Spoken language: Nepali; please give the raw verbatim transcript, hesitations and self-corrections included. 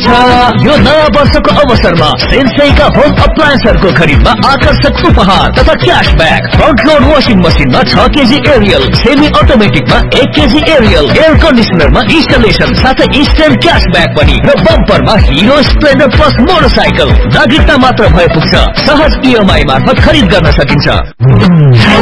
यो नयाँ वर्षको अवसरमा सेन्सईका होम अप्लायन्सहरूको खरिदमा आकर्षक उपहार तथा क्याशब्याक। फ्रन्ट लोड वासिङ मसिनमा छ केजी एरियल, सेमी अटोमेटिकमा एक केजी एरियल, एयर कन्डिसनरमा इन्स्टलेसन साथै इन्स्टेन्ट क्याशब्याक पनि र बम्परमा हिरो स्प्लेन्डर प्लस मोटरसाइकल। नागरिकता मात्र भए पुग्छ, सहज इएमआई मार्फत खरिद गर्न सकिन्छ।